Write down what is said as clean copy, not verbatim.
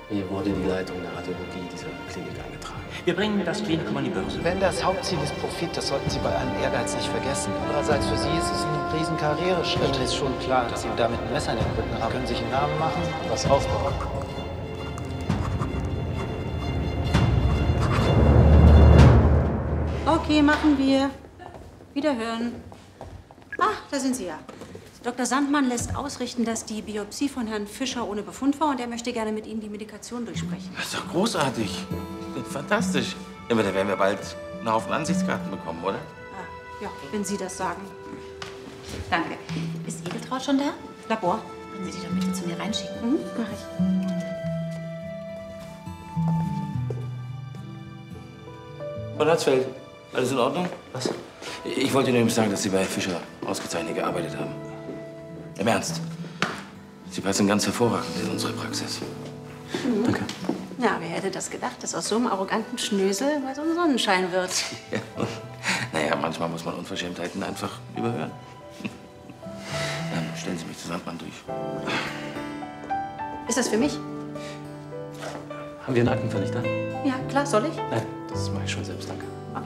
Mir wurde die Leitung der Radiologie dieser Klinik angetragen. Wir bringen das Klinikum an die Börse. Wenn das Hauptziel ist Profit, das sollten Sie bei allem Ehrgeiz nicht vergessen. Andererseits für Sie ist es ein riesen Karriereschritt. Ihnen ist schon klar, dass Sie damit ein Messer in den Rücken haben. Können sich einen Namen machen, was aufbauen. Okay, machen wir. Wiederhören. Ach, da sind Sie ja. Dr. Sandmann lässt ausrichten, dass die Biopsie von Herrn Fischer ohne Befund war und er möchte gerne mit Ihnen die Medikation durchsprechen. Das ist doch großartig. Fantastisch. Ja, aber da werden wir bald einen Haufen Ansichtskarten bekommen, oder? Ah, ja, wenn Sie das sagen. Danke. Ist Edeltraud schon da? Labor. Können Sie die doch bitte zu mir reinschicken? Mhm, mach ich. Frau Natzfeld, alles in Ordnung? Was? Ich wollte Ihnen sagen, dass Sie bei Fischer ausgezeichnet gearbeitet haben. Im Ernst. Sie passen ganz hervorragend in unsere Praxis. Danke. Ja, wer hätte das gedacht, dass aus so einem arroganten Schnösel mal so ein Sonnenschein wird? Ja. Naja, manchmal muss man Unverschämtheiten einfach überhören. Stellen Sie mich zu Sandmann durch. Ist das für mich? Haben wir einen Aktenvernichter? Ja, klar, soll ich? Nein, das mache ich schon selbst, danke. Okay.